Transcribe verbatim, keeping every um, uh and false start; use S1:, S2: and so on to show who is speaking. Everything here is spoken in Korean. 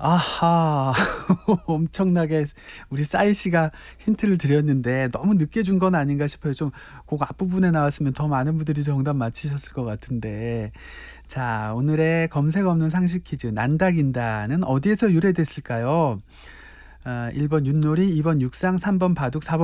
S1: 아하. 엄청나게 우리 싸이 씨가 힌트를 드렸는데 너무 늦게 준 건 아닌가 싶어요. 좀 곡 앞부분에 나왔으면 더 많은 분들이 정답 맞히셨을 것 같은데. 자, 오늘의 검색 없는 상식 퀴즈 난다긴다는 어디에서 유래됐을까요? 아 일 번 윷놀이, 이 번 육상, 삼 번 바둑, 사 번